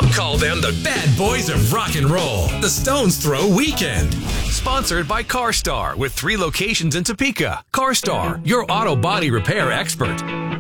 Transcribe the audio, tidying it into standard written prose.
Call them the bad boys of rock and roll. The Stones Throw Weekend. Sponsored by CarStar with 3 locations in Topeka. CarStar, your auto body repair expert.